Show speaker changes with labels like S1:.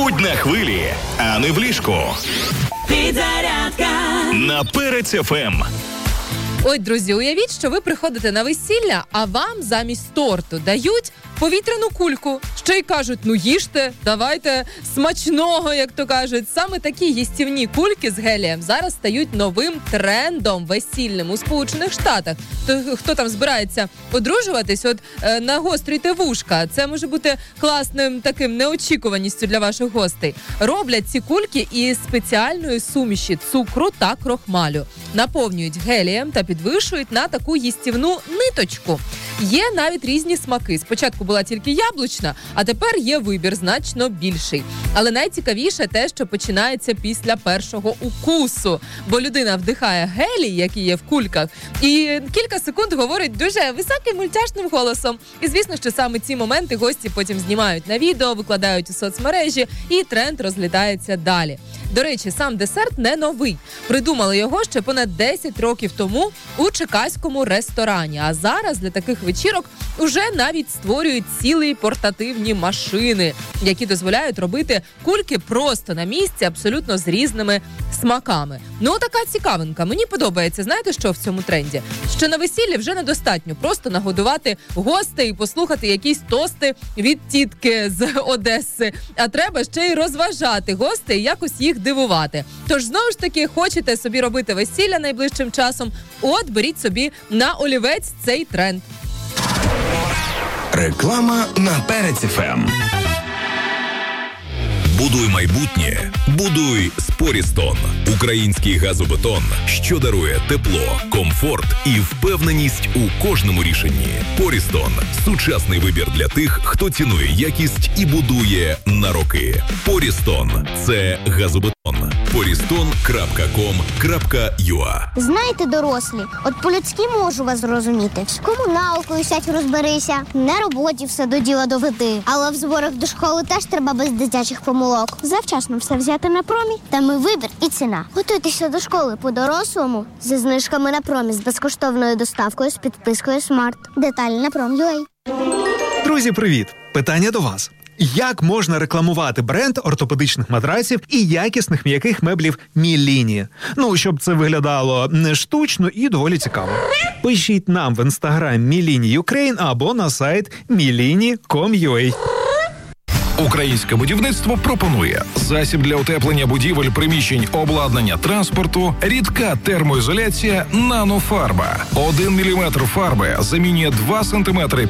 S1: Будь на хвилі, а не в ліжку.
S2: Підзарядка
S1: На Перець ФМ.
S3: Ой, друзі, уявіть, що ви приходите на весілля, а вам замість торту дають повітряну кульку. Ще й кажуть, ну їжте, давайте смачного, як то кажуть. Саме такі їстівні кульки з гелієм зараз стають новим трендом весільним у Сполучених Штатах. Хто там збирається одружуватись, от нагострюйте вушка. Це може бути класним таким неочікуваністю для ваших гостей. Роблять ці кульки із спеціальної суміші цукру та крохмалю. Наповнюють гелієм та підвищують на таку їстівну ниточку. Є навіть різні смаки. Спочатку була тільки яблучна, а тепер є вибір значно більший. Але найцікавіше те, що починається після першого укусу. Бо людина вдихає гелій, який є в кульках, і кілька секунд говорить дуже високим мультяшним голосом. І звісно, що саме ці моменти гості потім знімають на відео, викладають у соцмережі, і тренд розлітається далі. До речі, сам десерт не новий. Придумали його ще понад 10 років тому у чекаському ресторані. А зараз для таких вечірок уже навіть створюють цілі портативні машини, які дозволяють робити кульки просто на місці, абсолютно з різними смаками. Ну, така цікавинка. Мені подобається, знаєте, що в цьому тренді? Що на весіллі вже недостатньо просто нагодувати гостей і послухати якісь тости від тітки з Одеси. А треба ще й розважати гостей, якось їх дивувати. Тож, знову ж таки, хочете собі робити весілля найближчим часом, от беріть собі на олівець цей тренд.
S1: Реклама на Перець ФМ.
S4: Будуй майбутнє, будуй Спорістон. Український газобетон, що дарує тепло, комфорт і впевненість у кожному рішенні. Порістон – сучасний вибір для тих, хто цінує якість і будує на роки. Порістон – це газобетон. Poryston.com.ua.
S5: Знаєте, дорослі, от по-людськи можу вас зрозуміти. З комуналкою сядь розберися, на роботі все до діла доведи. Але в зборах до школи теж треба без дитячих помилок. Завчасно все взяти на промі, там і вибір, і ціна. Готуйтеся до школи по-дорослому зі знижками на промі, з безкоштовною доставкою, з підпискою Smart. Деталі на prom.ua.
S6: Друзі, привіт! Питання до вас. Як можна рекламувати бренд ортопедичних матраців і якісних м'яких меблів Міліні? Ну, щоб це виглядало не штучно і доволі цікаво. Пишіть нам в інстаграм Міліні Ukraine або на сайт milini.com.ua.
S7: Українське будівництво пропонує засіб для утеплення будівель, приміщень, обладнання, транспорту, рідка термоізоляція «Нанофарба». 1 мм фарби замінює 2 см